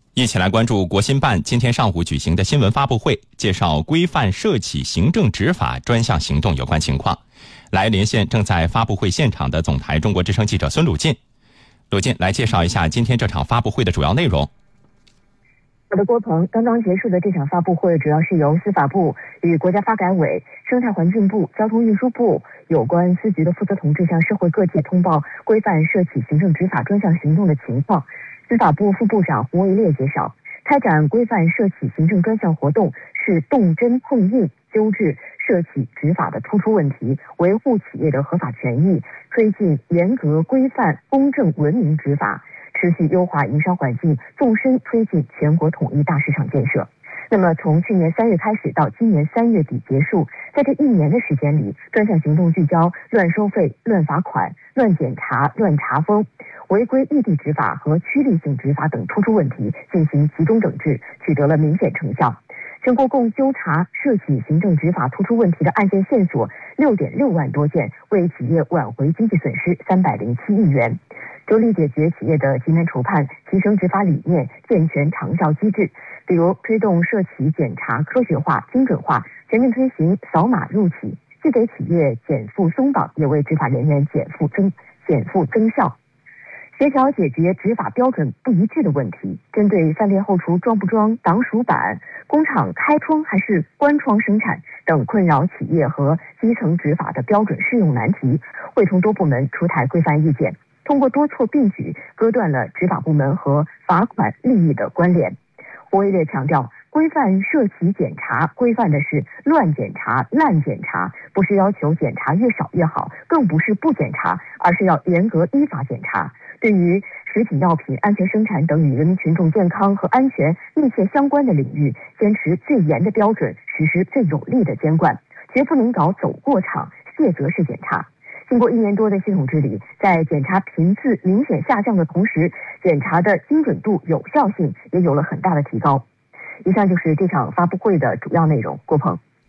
一起来关注国新办今天上午举行的新闻发布会，介绍规范涉企行政执法专项行动有关情况。来连线正在发布会现场的总台中国之声记者孙鲁进。鲁进来介绍一下今天这场发布会的主要内容。 好的，郭鹏，刚刚结束的这场发布会主要是由司法部与国家发改委、生态环境部、交通运输部有关司局的负责同志向社会各界通报规范涉企行政执法专项行动的情况。司法部副部长胡维烈介绍，开展规范涉企行政专项活动是动真碰硬纠治涉企执法的突出问题，维护企业的合法权益，推进严格规范公正文明执法，持续优化营商环境，纵深推进全国统一大市场建设。那么从去年3月开始到今年3月底结束，在这1年的时间里，专项行动聚焦乱收费、乱罚款、乱检查、乱查封、违规异地执法和趋利性执法等突出问题进行集中整治，取得了明显成效。全国共纠查涉企行政执法突出问题的案件线索6.6万多件，为企业挽回经济损失307亿元。着力解决企业的急难愁盼，提升执法理念，健全长效机制。比如推动涉企检查科学化、精准化，全面推行扫码入企，既给企业减负松绑，也为执法人员减负增效。协调解决执法标准不一致的问题，针对饭店后厨装不装挡鼠板、工厂开窗还是关窗生产等困扰企业和基层执法的标准适用难题，会同多部门出台规范意见，通过多措并举，割断了执法部门和罚款利益的关联。胡维烈强调，规范涉企检查规范的是乱检查、滥检查，不是要求检查越少越好，更不是不检查，而是要严格依法检查。对于食品药品安全生产等与人民群众健康和安全密切相关的领域，坚持最严的标准，实施最有力的监管，绝不能搞走过场、卸责式检查。经过1年多的系统治理，在检查频次明显下降的同时，检查的精准度、有效性也有了很大的提高。以上就是这场发布会的主要内容。郭鹏。